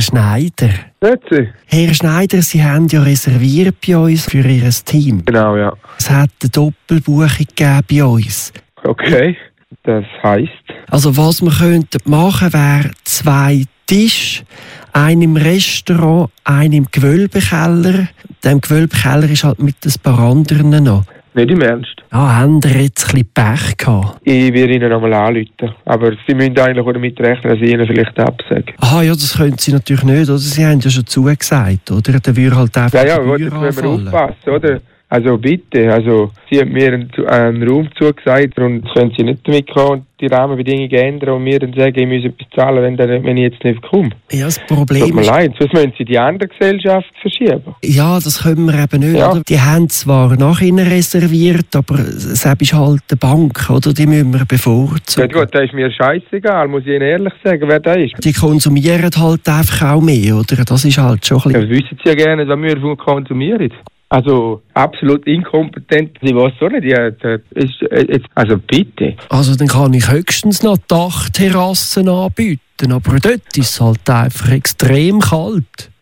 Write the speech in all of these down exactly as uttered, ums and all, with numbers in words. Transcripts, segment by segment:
Schneider. Grüezi. Herr Schneider, Sie haben ja reserviert bei uns für Ihr Team. Genau, ja. Es hat eine Doppelbuchung gegeben bei uns. Okay, das heisst? Also was wir könnten machen, wäre zwei Tische, einen im Restaurant, einen im Gewölbekeller. Dem Gewölbekeller ist halt mit ein paar anderen noch. Nicht im Ernst. Ja, haben wir jetzt ein bisschen Pech gehabt. Ich werde Ihnen nochmal anrufen. Aber Sie müssen eigentlich auch damit rechnen, dass ich Ihnen vielleicht absage. Ah ja, das können Sie natürlich nicht, oder? Sie haben ja schon zugesagt, oder? Dann würde halt einfach Ja, ja, die gut, Gebühr jetzt müssen wir anfallen. aufpassen, oder? Also bitte, also Sie haben mir einen, einen Raum zugesagt und können Sie nicht damit kommen und die Rahmenbedingungen ändern und mir dann sagen, ich muss etwas zahlen, wenn, dann, wenn ich jetzt nicht komme. Ja, das Tut Problem mir ist... leid, sonst müssen Sie die andere Gesellschaft verschieben. Ja, das können wir eben nicht. Ja. Oder? Die haben zwar nach ihnen reserviert, aber es ist halt eine Bank, oder? Die müssen wir Ja, bevorzugen. gut, das ist mir scheißegal, muss ich Ihnen ehrlich sagen, wer da ist. Die konsumieren halt einfach auch mehr, oder? Das ist halt schon ein Ja, bisschen... das wissen Sie ja gerne, was wir davon konsumieren. Also absolut inkompetent. Ich weiß auch nicht. Ja, das ist, jetzt, also bitte. Also dann kann ich höchstens noch Dachterrassen anbieten, aber dort ist es halt einfach extrem kalt.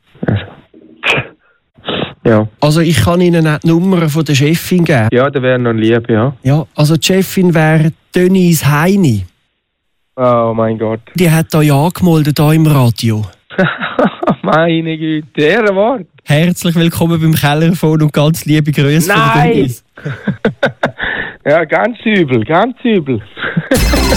Ja, Also ich kann Ihnen auch die Nummer von der Chefin geben. ja, das wäre noch lieb, ja. Ja, also die Chefin wäre Denise Heini. Oh mein Gott. Die hat euch angemeldet hier im Radio. Meine Güte, Ehrenwort. Herzlich willkommen beim Kellerfon und ganz liebe Grüße von der Nein! Denise. Ja, ganz übel, ganz übel.